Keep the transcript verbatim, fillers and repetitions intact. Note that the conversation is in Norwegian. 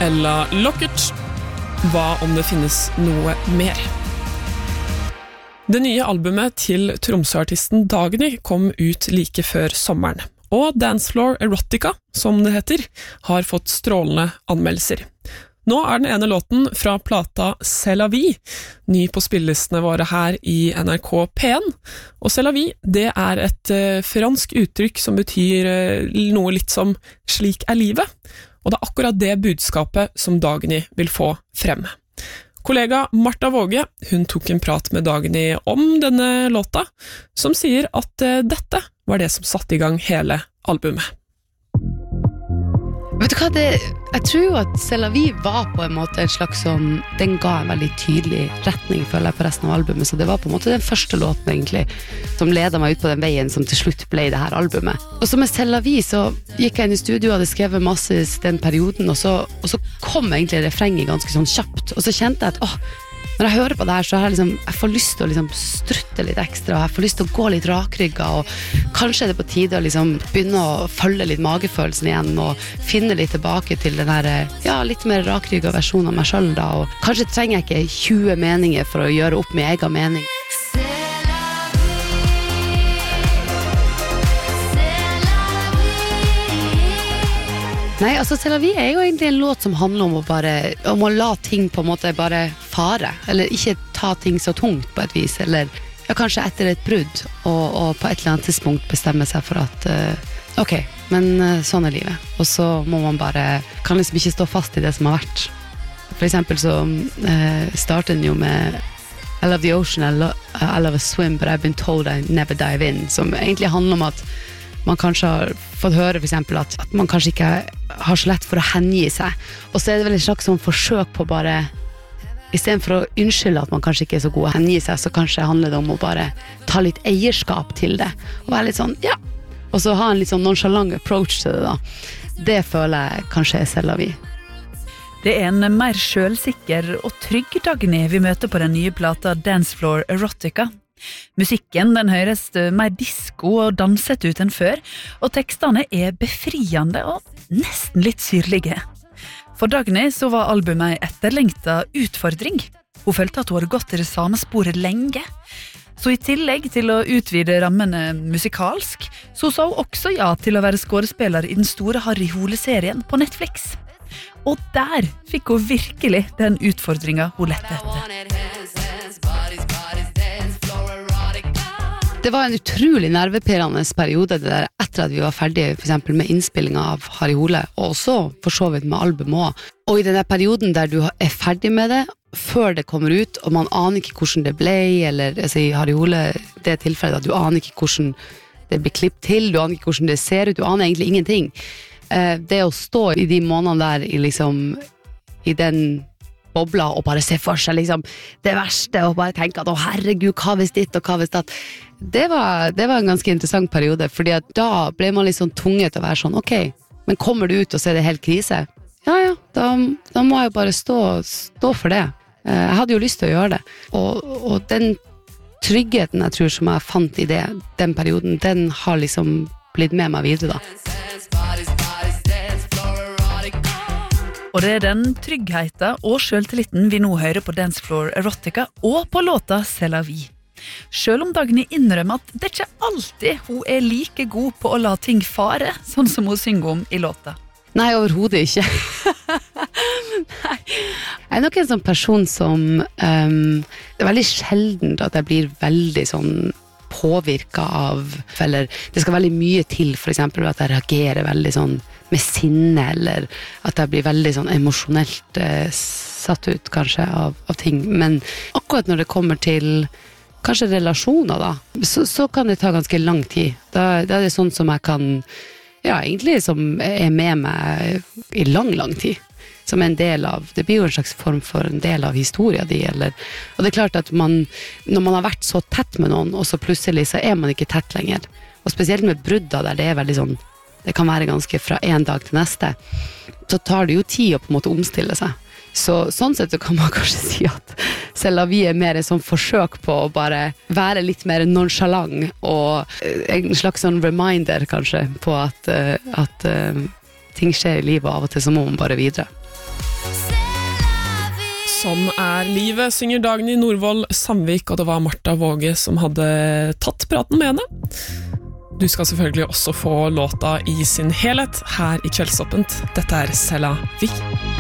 Ella Lockett. Hva om det finnes noe mer? Det nye albumet til Tromsø-artisten Dagny kom ut like før sommeren, og Dancefloor Erotica, som det heter, har fått strålende anmeldelser. Nå er den ene låten fra plata C'est la vie, ny på spillelistene våre her i N R K P en, og C'est la vie, det er et uh, fransk uttrykk som betyr uh, noe litt som slik er livet, og det er akkurat det budskapet som Dagny vil få frem. Kollega Martha Våge, hun tok en prat med Dagny om denne låta, som sier at uh, dette var det som satte i gang hele albumet. Vet du hva, det, jeg tror jo at C'est la vie var på en måte en slags sånn, den ga en veldig tydelig retning, føler jeg, på resten av albumet, så det var på en måte den første låten egentlig, som ledet meg ut på den veien som til slutt ble det her albumet. Og så med C'est la vie så gikk jeg inn i studio og hadde skrevet masse i den perioden, og så, og så kom egentlig refrenget ganske sånn kjapt, og så kjente jeg at, åh, når jeg hører på det her, så har jeg, liksom, jeg får lyst til å liksom strutte litt ekstra, og jeg får lyst til å gå litt rakrygga, og kanskje er det på tide å liksom begynne å følge litt magefølelsen igjen, og finne litt tilbake til den her, ja, litt mer rakrygga versjonen av meg selv da, og kanskje trenger jeg ikke tjue meninger for å gjøre opp min egen mening. Nei, altså C'est la vie er jo egentlig en låt som handler om å bare, om å la ting på en måte bare fare, eller ikke ta ting så tungt på et vis, eller ja, kanskje etter et brudd, og, og på et eller annet tidspunkt bestemme seg for at, uh, ok, men uh, sånn er livet, og så må man bare, kan liksom ikke stå fast i det som har vært. For eksempel så uh, starter den jo med I love the ocean, I, lo- I love a swim, but I've been told I never dive in, som egentlig handler om at man kanskje har fått høre for eksempel at, at man kanskje ikke har så lett for å hengi seg, og så er det vel en slags sånn forsøk på bare, i stedet for å unnskylde at man kanskje ikke er så god å hengi seg, så kanskje handler det om å bare ta litt eierskap til det, og være litt sånn, ja, og så ha en litt sånn nonchalant approach til det da. Det føler jeg kanskje er C'est la vie. Det er en mer selvsikker og trygg Dagny vi møter på den nye plata Dancefloor Erotica. Musikken den høres mer disco og danset ut enn før, og tekstene er befriende og nesten litt syrlige. For Dagny så var albumet en etterlengtet utfordring. Hun følte at hun hadde gått i det samme sporet lenge. Så i tillegg til å utvide rammene musikalsk, så sa hun også ja til å være skådespiller i den store Harry Hole-serien på Netflix. Og der fikk hun virkelig den utfordringen hun lette etter. Det var en utrolig nervepirrende periode det der, etter at vi var ferdige for eksempel med innspillingen av Harry Hole, og også for så vidt med albumet også. Og i denne perioden der du er ferdig med det, før det kommer ut, og man aner ikke hvordan det ble, eller altså, i Harry Hole, det tilfellet at du aner ikke hvordan det blir klippet til, du aner ikke hvordan det ser ut, du aner egentlig ingenting. Det å stå i de månedene der, i, liksom, i den bobla og bare se for seg liksom, det verste og bare tenke at å herregud, hva hvis ditt og hva hvis datt, det var, det var en ganske interessant periode, fordi at da ble man litt sånn tvunget til å være sånn, ok, men kommer du ut og så er det helt krise? Ja, ja, da, da må jeg jo bare stå, stå for det. Jeg hadde jo lyst til å gjøre det, og, og den tryggheten jeg tror som jeg fant i det, den perioden, den har liksom blitt med meg videre da. Og det er den tryggheten og selvtilliten vi nå hører på Dancefloor Erotica og på låta C'est la vie. Selv om Dagny innrømmer at det ikke alltid hun er like god på å la ting fare, sånn som hun synger om i låta. Nei, overhodet ikke. Nei. Jeg er nok en sånn person som um, det er veldig sjelden at jeg blir veldig sånn påvirket av, eller det skal veldig mye til for eksempel at jeg reagerer veldig sånn med sinne, eller at jeg blir veldig sånn emosjonelt eh, satt ut kanskje av, av ting, men akkurat når det kommer til kanskje relasjoner da, så, så kan det ta ganske lang tid. Da, da er det sånn som jeg kan, ja egentlig som er med meg i lang, lang tid, som er en del av, det blir jo en slags form for en del av historien di, eller, og det er klart at man, når man har vært så tett med noen, og så plutselig så er man ikke tett lenger, og spesielt med brudda der det er veldig sånn, det kan være ganske fra en dag til neste, så tar det jo tid å på en måte omstille seg. Så sånn sett så kan man kanskje si at C'est la vie er mer et sånn forsøk på å bare være litt mer nonchalant, og en slags sånn reminder kanskje på at, at uh, ting skjer i livet, og av og til så må man bare videre. Sånn er livet, synger Dagny Norvoll Sandvik, og det var Martha Våge som hadde tatt praten med henne. Du skal selvfølgelig også få låta i sin helhet her i Kveldsåpent. Dette er Sella Vi.